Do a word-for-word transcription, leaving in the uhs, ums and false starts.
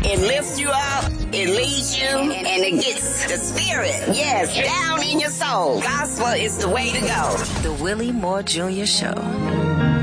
It lifts you up, it leads you, and it gets the spirit, yes, down in your soul. Gospel is the way to go. The Willie Moore Junior Show.